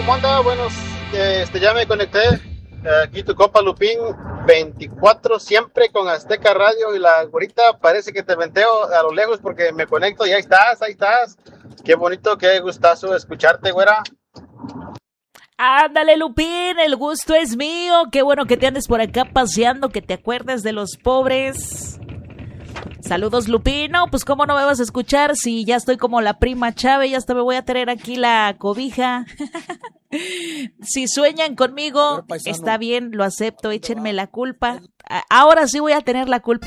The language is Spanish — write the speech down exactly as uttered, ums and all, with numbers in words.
¿cómo anda? Buenos, eh, este, ya me conecté. Eh, aquí tu copa Lupín, veinticuatro, siempre con Azteca Radio. Y la güerita parece que te venteo a lo lejos porque me conecto y ahí estás, ahí estás. Qué bonito, qué gustazo escucharte, güera. Ándale, Lupín, el gusto es mío. Qué bueno que te andes por acá paseando, que te acuerdes de los pobres. Saludos, Lupino. Pues cómo no me vas a escuchar si ya estoy como la prima Chávez, ya hasta me voy a traer aquí la cobija. Si sueñan conmigo, está bien, lo acepto, échenme la culpa. Ahora sí voy a tener la culpa.